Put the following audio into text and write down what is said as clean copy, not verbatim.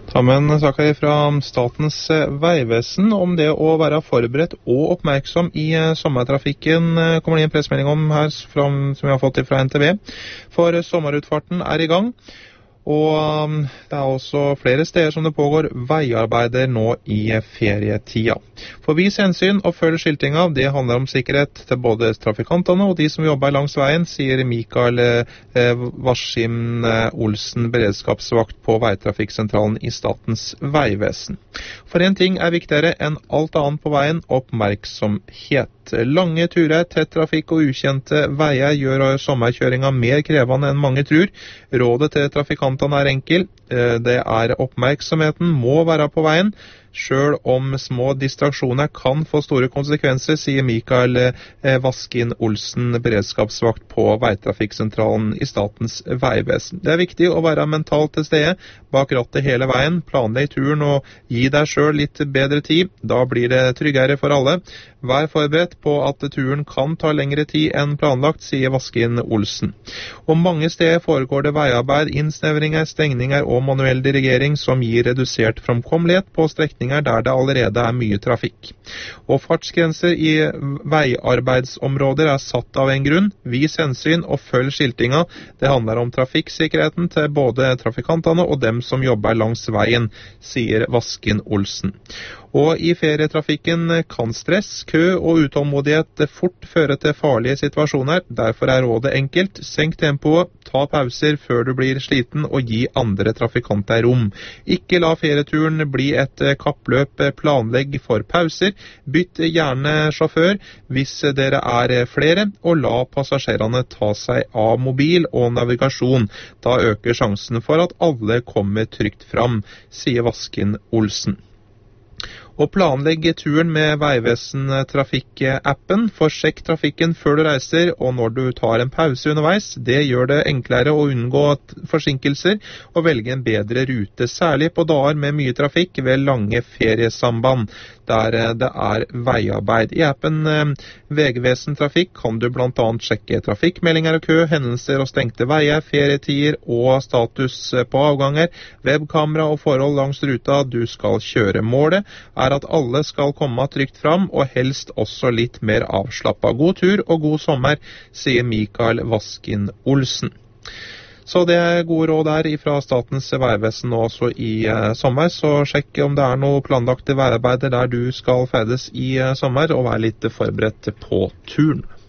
Ta med en sak her fra Statens vegvesen om det å være forberedt og oppmerksom i sommertrafikken. Kommer det en pressmelding om her som vi har fått fra NTV. For sommerutfarten er i gang. Og det er også flere steder som det pågår veiarbeider nå i ferietida. For vis hensyn og følg skiltinga, det handler om sikkerhet til både trafikantene og de som jobber langs veien, sier Mikael Waschim Olsen, beredskapsvakt på Veitrafikksentralen i Statens vegvesen. For en ting er viktigere enn alt annet på veien: oppmerksomhet. Lange turer, tett trafikk og ukjente veier gjør sommerkjøringa mer krevende enn mange tror. Rådet til trafikantene er enkel. Det er oppmerksomheten må være på veien. Selv om små distraksjoner kan få store konsekvenser, sier Mikael Waskin Olsen, beredskapsvakt på Veitrafikksentralen i Statens vegvesen. Det er viktig å være mentalt til stede bak rattet hele veien. Planlegg turen og gi deg selv litt bedre tid. Da blir det tryggere for alle. Vær forberedt på at turen kan ta lengre tid enn planlagt, sier Waskin Olsen. Og mange steder foregår det veiarbeid, innsnevringer, stengninger og manuell dirigering som gir redusert framkommelighet på strekninger der det allerede er mye trafikk. Og fartsgrenser i veiarbeidsområder er satt av en grunn. Vis hensyn og følg skiltinga. Det handler om trafikksikkerheten til både trafikantene og dem som jobber langs veien, sier Waskin Olsen. Og i ferietrafikken kan stress, kø og utålmodighet fort føre til farlige situasjoner. Derfor er rådet enkelt: senk tempoet, ta pauser før du blir sliten og gi andre trafikanter rom. Ikke la ferieturen bli et kappløp, planlegg for pauser. Bytt gjerne sjåfør hvis dere er flere, og la passasjerene ta seg av mobil og navigasjon. Da øker sjansen for at alle kommer trygt fram, sier Waskin Olsen. Og planlegg turen med Vegvesen Trafikk-appen. Forsjekk trafikken før du reiser, og når du tar en pause underveis. Det gjør det enklere å unngå forsinkelser og velge en bedre rute, særlig på dager med mye trafikk ved lange feriesamband der det er veiarbeid. I appen Vegvesen Trafikk kan du blant annet sjekke trafikkmeldinger og kø, hendelser og stengte veier, ferietider og status på avganger, webkamera og forhold langs ruta du skal kjøre. Målet er at alle skal komme trygt fram, og helst også litt mer avslappet. God tur og god sommer, sier Mikael Waskin Olsen. Så det er gode råd der fra Statens vegvesen også i sommer, så sjekk om det er noe planlagte veiarbeider der du skal ferdes i sommer, og vær litt forberedt på turen.